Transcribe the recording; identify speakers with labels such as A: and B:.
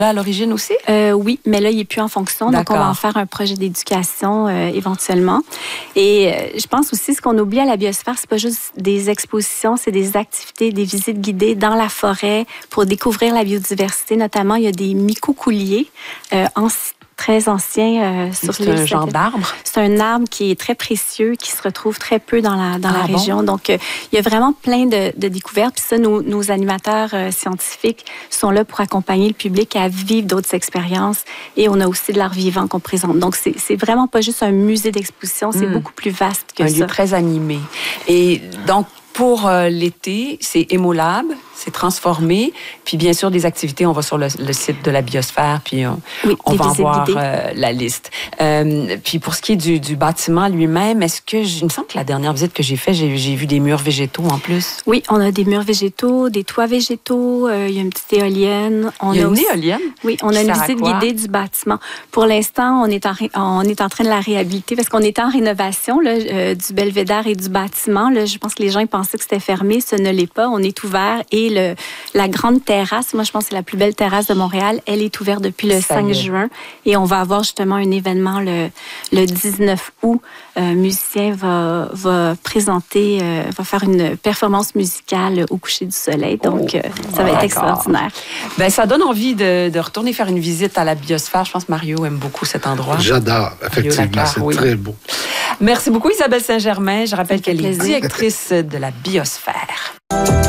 A: à l'origine aussi?
B: Oui, mais là, il n'est plus en fonction. Donc, on va en faire un projet d'éducation éventuellement. Et je pense aussi, ce qu'on oublie à la biosphère, c'est pas juste des expositions, c'est des activités, des visites guidées dans la forêt pour découvrir la biodiversité. Notamment, il y a des mycocouliers très ancien sur
A: l'île. C'est un genre d'arbre?
B: C'est un arbre qui est très précieux, qui se retrouve très peu dans la région. Donc, il y a vraiment plein de découvertes. Puis ça, nos animateurs scientifiques sont là pour accompagner le public à vivre d'autres expériences. Et on a aussi de l'art vivant qu'on présente. Donc, c'est vraiment pas juste un musée d'exposition, c'est beaucoup plus vaste que ça.
A: Un lieu très animé. Et donc, pour l'été, c'est Émolab, c'est transformé. Puis bien sûr, des activités, on va sur le site de la biosphère, puis on va en voir la liste. Puis pour ce qui est du bâtiment lui-même, il me semble que la dernière visite que j'ai faite, j'ai vu des murs végétaux en plus.
B: Oui, on a des murs végétaux, des toits végétaux, il y a une petite éolienne.
A: Il y a une éolienne?
B: Oui, on a une visite guidée du bâtiment. Pour l'instant, on est en train de la réhabiliter parce qu'on est en rénovation là, du belvédère et du bâtiment. Là, je pense que les gens pensaient que c'était fermé, ce ne l'est pas. On est ouvert et la grande terrasse, moi je pense que c'est la plus belle terrasse de Montréal, elle est ouverte depuis le 5 juin et on va avoir justement un événement le 19 août. Un musicien va présenter, va faire une performance musicale au coucher du soleil. Donc, ça va être extraordinaire.
A: Ben, ça donne envie de retourner faire une visite à la biosphère. Je pense que Mario aime beaucoup cet endroit.
C: J'adore, effectivement, c'est très beau.
A: Merci beaucoup Isabelle Saint-Germain. Je rappelle qu'elle est directrice de la biosphère.